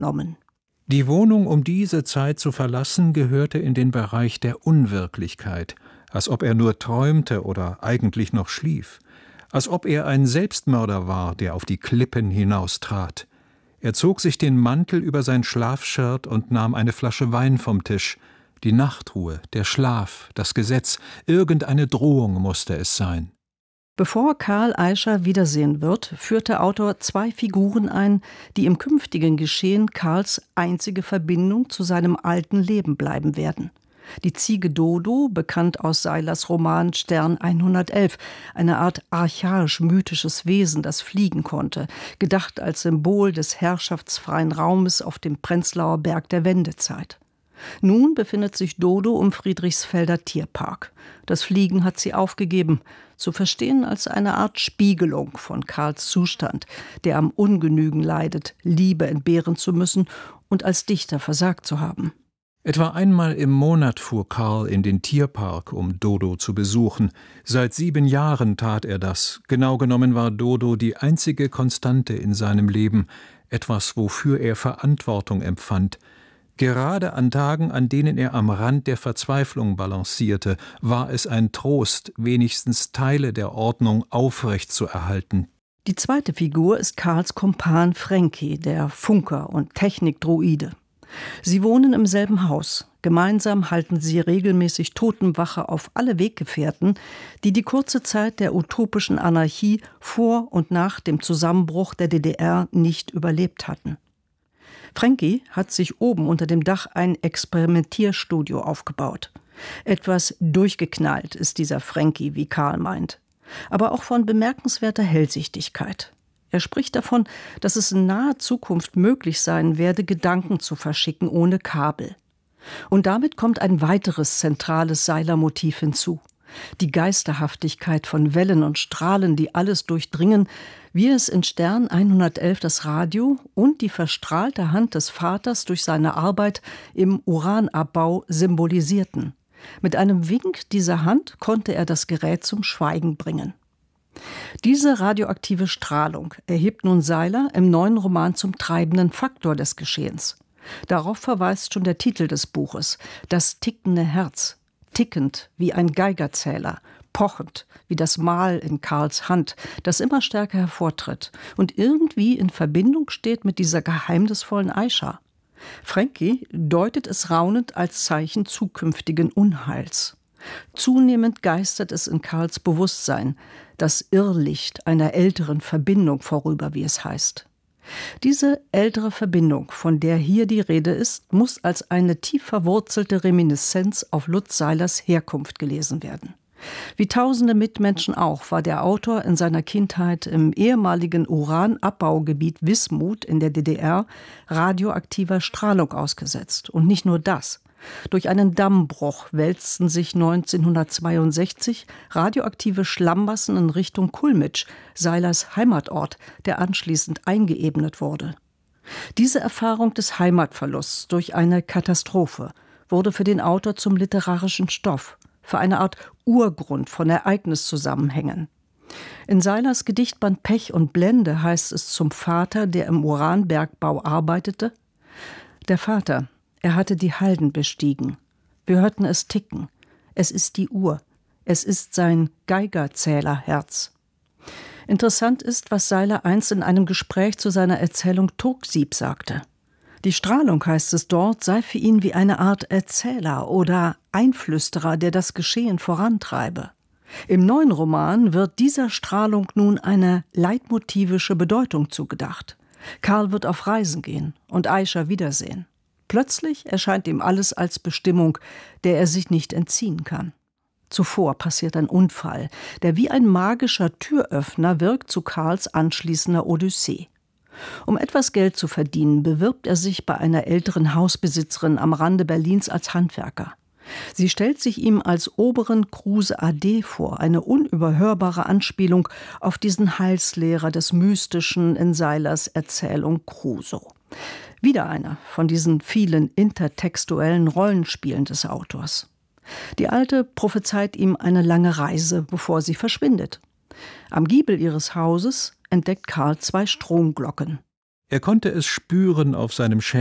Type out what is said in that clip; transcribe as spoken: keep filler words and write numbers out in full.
entnommen. Die Wohnung, um diese Zeit zu verlassen, gehörte in den Bereich der Unwirklichkeit, als ob er nur träumte oder eigentlich noch schlief, als ob er ein Selbstmörder war, der auf die Klippen hinaustrat. Er zog sich den Mantel über sein Schlafshirt und nahm eine Flasche Wein vom Tisch. Die Nachtruhe, der Schlaf, das Gesetz, irgendeine Drohung musste es sein. Bevor Carl Aischa wiedersehen wird, führt der Autor zwei Figuren ein, die im künftigen Geschehen Carls einzige Verbindung zu seinem alten Leben bleiben werden. Die Ziege Dodo, bekannt aus Seilers Roman Stern hundertelf, eine Art archaisch-mythisches Wesen, das fliegen konnte, gedacht als Symbol des herrschaftsfreien Raumes auf dem Prenzlauer Berg der Wendezeit. Nun befindet sich Dodo im Friedrichsfelder Tierpark. Das Fliegen hat sie aufgegeben, zu verstehen als eine Art Spiegelung von Carls Zustand, der am Ungenügen leidet, Liebe entbehren zu müssen und als Dichter versagt zu haben. Etwa einmal im Monat fuhr Carl in den Tierpark, um Dodo zu besuchen. Seit sieben Jahren tat er das. Genau genommen war Dodo die einzige Konstante in seinem Leben, etwas, wofür er Verantwortung empfand. Gerade an Tagen, an denen er am Rand der Verzweiflung balancierte, war es ein Trost, wenigstens Teile der Ordnung aufrecht zu erhalten. Die zweite Figur ist Carls Kumpan Frankie, der Funker und Technikdruide. Sie wohnen im selben Haus. Gemeinsam halten sie regelmäßig Totenwache auf alle Weggefährten, die die kurze Zeit der utopischen Anarchie vor und nach dem Zusammenbruch der D D R nicht überlebt hatten. Frankie hat sich oben unter dem Dach ein Experimentierstudio aufgebaut. Etwas durchgeknallt ist dieser Frankie, wie Carl meint, aber auch von bemerkenswerter Hellsichtigkeit. Er spricht davon, dass es in naher Zukunft möglich sein werde, Gedanken zu verschicken ohne Kabel. Und damit kommt ein weiteres zentrales Seiler-Motiv hinzu. Die Geisterhaftigkeit von Wellen und Strahlen, die alles durchdringen, wie es in Stern hundertelf das Radio und die verstrahlte Hand des Vaters durch seine Arbeit im Uranabbau symbolisierten. Mit einem Wink dieser Hand konnte er das Gerät zum Schweigen bringen. Diese radioaktive Strahlung erhebt nun Seiler im neuen Roman zum treibenden Faktor des Geschehens. Darauf verweist schon der Titel des Buches, das tickende Herz. Tickend wie ein Geigerzähler, pochend wie das Mal in Carls Hand, das immer stärker hervortritt und irgendwie in Verbindung steht mit dieser geheimnisvollen Aischa. Frankie deutet es raunend als Zeichen zukünftigen Unheils. Zunehmend geistert es in Carls Bewusstsein, das Irrlicht einer älteren Verbindung vorüber, wie es heißt. Diese ältere Verbindung, von der hier die Rede ist, muss als eine tief verwurzelte Reminiszenz auf Lutz Seilers Herkunft gelesen werden. Wie tausende Mitmenschen auch war der Autor in seiner Kindheit im ehemaligen Uranabbaugebiet Wismut in der D D R radioaktiver Strahlung ausgesetzt. Und nicht nur das. Durch einen Dammbruch wälzten sich neunzehnhundertzweiundsechzig radioaktive Schlammmassen in Richtung Kulmitsch, Seilers Heimatort, der anschließend eingeebnet wurde. Diese Erfahrung des Heimatverlusts durch eine Katastrophe wurde für den Autor zum literarischen Stoff, für eine Art Urgrund von Ereigniszusammenhängen. In Seilers Gedichtband Pech und Blende heißt es zum Vater, der im Uranbergbau arbeitete: Der Vater, er hatte die Halden bestiegen. Wir hörten es ticken. Es ist die Uhr. Es ist sein Geigerzählerherz. Interessant ist, was Seiler einst in einem Gespräch zu seiner Erzählung Turksieb sagte. Die Strahlung, heißt es dort, sei für ihn wie eine Art Erzähler oder Einflüsterer, der das Geschehen vorantreibe. Im neuen Roman wird dieser Strahlung nun eine leitmotivische Bedeutung zugedacht. Carl wird auf Reisen gehen und Aischa wiedersehen. Plötzlich erscheint ihm alles als Bestimmung, der er sich nicht entziehen kann. Zuvor passiert ein Unfall, der wie ein magischer Türöffner wirkt zu Carls anschließender Odyssee. Um etwas Geld zu verdienen, bewirbt er sich bei einer älteren Hausbesitzerin am Rande Berlins als Handwerker. Sie stellt sich ihm als Oberin Kruse A D vor, eine unüberhörbare Anspielung auf diesen Heilslehrer des Mystischen in Seilers Erzählung Crusoe. Wieder einer von diesen vielen intertextuellen Rollenspielen des Autors. Die Alte prophezeit ihm eine lange Reise, bevor sie verschwindet. Am Giebel ihres Hauses entdeckt Carl zwei Stromglocken. Er konnte es spüren auf seinem